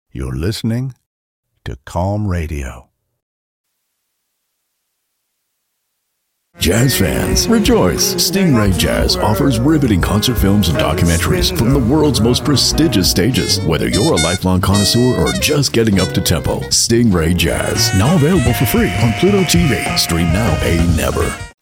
You're listening to Calm Radio. Jazz fans, rejoice! Stingray Jazz offers riveting concert films and documentaries from the world's most prestigious stages. Whether you're a lifelong connoisseur or just getting up to tempo, Stingray Jazz, now available for free on Pluto TV. Stream now, pay never.